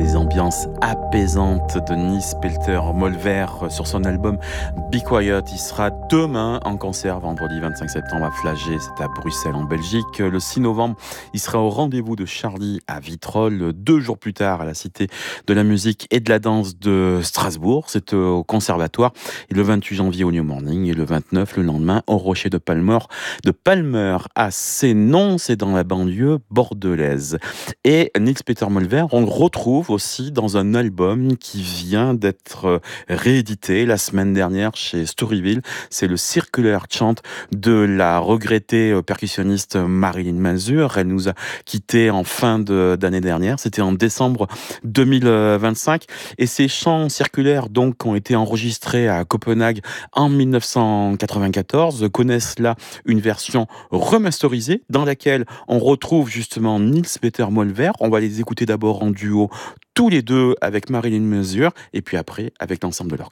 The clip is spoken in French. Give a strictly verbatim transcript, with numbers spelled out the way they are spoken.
des ambiances apaisantes de Nils Peter Molver sur son album Be Quiet. Il sera demain en concert, vendredi vingt-cinq septembre à Flagey, c'est à Bruxelles en Belgique. Le six novembre, il sera au rendez-vous de Charlie à Vitrolles. Deux jours plus tard, à la Cité de la musique et de la danse de Strasbourg, c'est au Conservatoire. Et le vingt-huit janvier au New Morning et le vingt-neuf, le lendemain, au Rocher de Palmer, de Palmer à Sénon, c'est dans la banlieue bordelaise. Et Nils Peter Molver, on le retrouve aussi dans un album qui vient d'être réédité la semaine dernière chez Storyville. C'est le Circular Chant de la regrettée percussionniste Marilyn Mazur. Elle nous a quittés en fin de, d'année dernière. C'était en décembre deux mille vingt-cinq. Et ces chants circulaires, donc, ont été enregistrés à Copenhague en dix-neuf cent quatre-vingt-quatorze, connaissent là une version remasterisée dans laquelle on retrouve justement Nils Peter Molver. On va les écouter d'abord en duo, tous les deux avec Marilyn Mazur, et puis après avec l'ensemble de l'orchestre.